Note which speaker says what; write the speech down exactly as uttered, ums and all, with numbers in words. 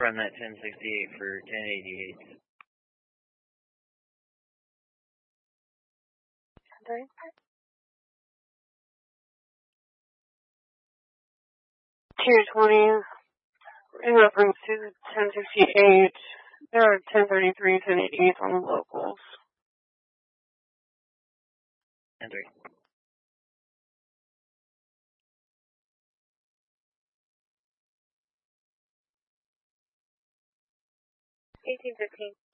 Speaker 1: Run that ten sixty-eight for ten eighty-eight.
Speaker 2: Okay. two twenty, in reference to ten sixty-eight, there are ten thirty-three, ten eighty-eight on the locals.
Speaker 1: ten three.
Speaker 2: eighteen fifteen.